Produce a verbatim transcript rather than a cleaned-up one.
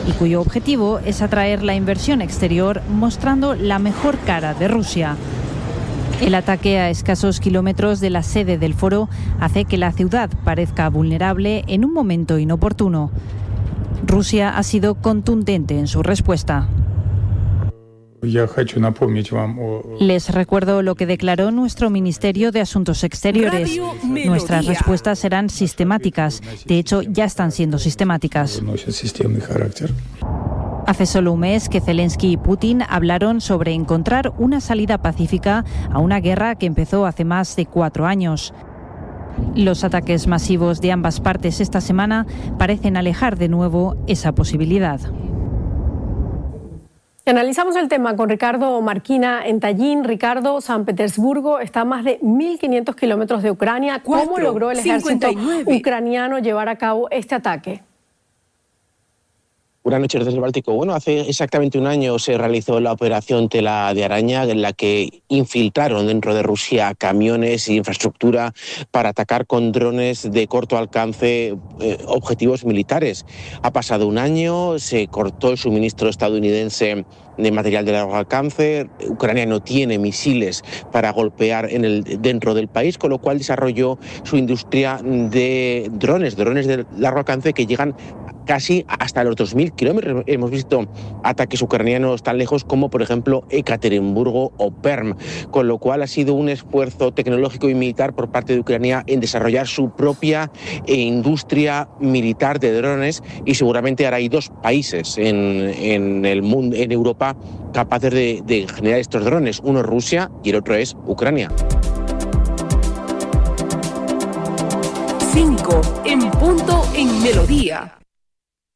y cuyo objetivo es atraer la inversión exterior mostrando la mejor cara de Rusia. El ataque a escasos kilómetros de la sede del foro hace que la ciudad parezca vulnerable en un momento inoportuno. Rusia ha sido contundente en su respuesta. Les recuerdo lo que declaró nuestro Ministerio de Asuntos Exteriores. Nuestras respuestas serán sistemáticas. De hecho, ya están siendo sistemáticas. Hace solo un mes que Zelensky y Putin hablaron sobre encontrar una salida pacífica a una guerra que empezó hace más de cuatro años. Los ataques masivos de ambas partes esta semana parecen alejar de nuevo esa posibilidad. Analizamos el tema con Ricardo Marquina en Tallin. Ricardo, San Petersburgo está a más de mil quinientos kilómetros de Ucrania. ¿Cómo Cuatro, logró el ejército cincuenta y nueve. ucraniano llevar a cabo este ataque? Buenas noches desde el Báltico. Bueno, hace exactamente un año se realizó la operación Tela de Araña, en la que infiltraron dentro de Rusia camiones e infraestructura para atacar con drones de corto alcance eh, objetivos militares. Ha pasado un año, se cortó el suministro estadounidense de material de largo alcance. Ucrania no tiene misiles para golpear en el, dentro del país, con lo cual desarrolló su industria de drones, drones de largo alcance que llegan casi hasta los dos mil kilómetros. Hemos visto ataques ucranianos tan lejos como, por ejemplo, Ekaterimburgo o Perm, con lo cual ha sido un esfuerzo tecnológico y militar por parte de Ucrania en desarrollar su propia industria militar de drones, y seguramente ahora hay dos países en, en el mundo, en Europa, capaces de, de generar estos drones. Uno es Rusia y el otro es Ucrania. cinco en punto en Melodía.